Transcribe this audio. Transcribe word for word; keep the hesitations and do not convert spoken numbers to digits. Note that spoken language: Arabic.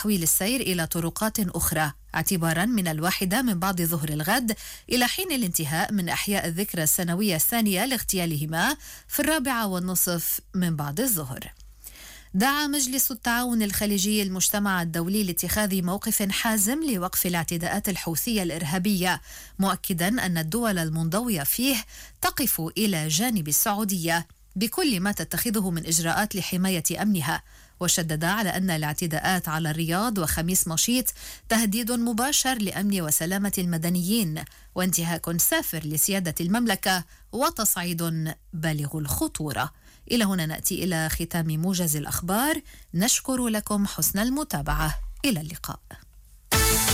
تحويل السير إلى طرقات أخرى اعتبارا من الواحدة من بعد ظهر الغد إلى حين الانتهاء من إحياء الذكرى السنوية الثانية لاغتيالهما في الرابعة والنصف من بعد الظهر. دعا مجلس التعاون الخليجي المجتمع الدولي لاتخاذ موقف حازم لوقف الاعتداءات الحوثية الإرهابية، مؤكدا أن الدول المنضوية فيه تقف إلى جانب السعودية بكل ما تتخذه من إجراءات لحماية أمنها، وشدد على أن الاعتداءات على الرياض وخميس مشيط تهديد مباشر لأمن وسلامة المدنيين وانتهاك سافر لسيادة المملكة وتصعيد بالغ الخطورة. إلى هنا نأتي إلى ختام موجز الأخبار، نشكر لكم حسن المتابعة، إلى اللقاء.